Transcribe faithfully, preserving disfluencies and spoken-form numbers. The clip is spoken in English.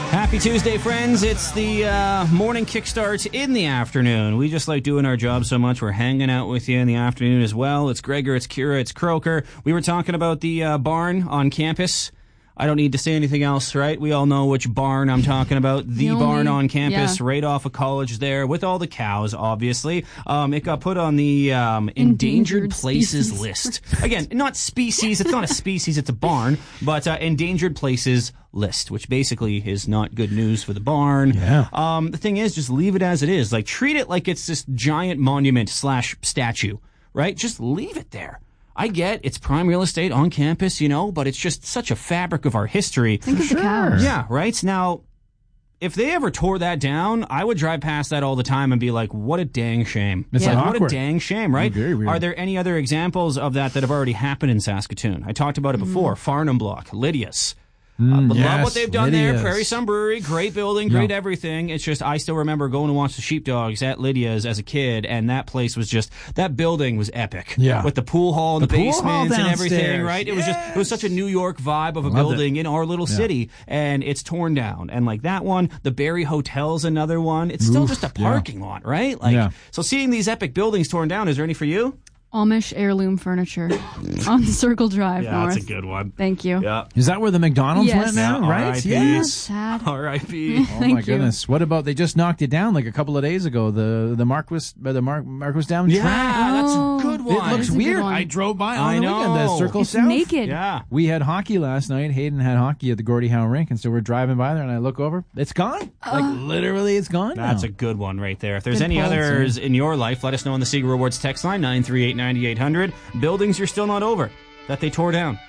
Happy Tuesday, friends. It's the uh, morning kickstart in the afternoon. We just like doing our job so much, we're hanging out with you in the afternoon as well. It's Gregor, it's Kira, it's Croker. We were talking about the uh, barn on campus. I don't need to say anything else, right? We all know which barn I'm talking about. The, the only, barn on campus, yeah. right off of college there, with all the cows, obviously. Um, it got put on the um, endangered, endangered places species. list. Again, not species. It's not a species. It's a barn. But uh, endangered places list, which basically is not good news for the barn. Yeah. Um, the thing is, just leave it as it is. Like, treat it like it's this giant monument slash statue, right? Just leave it there. I get it's prime real estate on campus, you know, but it's just such a fabric of our history. Think of the cows. Yeah, right? Now, if they ever tore that down, I would drive past that all the time and be like, what a dang shame. It's yeah. like What awkward. a dang shame, right? Very weird. Are there any other examples of that that have already happened in Saskatoon? I talked about it before. Mm. Farnham Block, Lydia's. Mm, uh, yes, love what they've done Lydia's. there. Prairie Sun Brewery, great building, great no. everything. It's just, I still remember going to watch the Sheepdogs at Lydia's as a kid, and that place was just, that building was epic. Yeah. With the pool hall and the, the basements and everything, downstairs. right? It yes. was just, it was such a New York vibe of a Loved building it. in our little yeah. city, and it's torn down. And like that one, the Barrie Hotel's another one. It's still Oof, just a parking yeah. lot, right? Like, yeah. so seeing these epic buildings torn down, is there any for you? Amish heirloom furniture on Circle Drive Yeah, North. that's a good one. Thank you. Yeah. Is that where the McDonald's Yes. went now? Yeah, right? R I P. Yes. Sad. R I P Oh Thank my you. goodness! What about they just knocked it down like a couple of days ago? The the Marquis the Mar- Marquis Down Yeah, track. that's Oh, a good It one. looks That's a good weird. one. I drove by on I the know. weekend. The Circle It's South. naked. Yeah. We had hockey last night. Hayden had hockey at the Gordie Howe rink, and so we're driving by there, and I look over. It's gone. Like literally, it's gone. That's now. a good one right there. If there's Good any pull. others in your life, let us know on the Seeger Rewards text line, nine three eight, nine eight hundred. Buildings you're still not over that they tore down.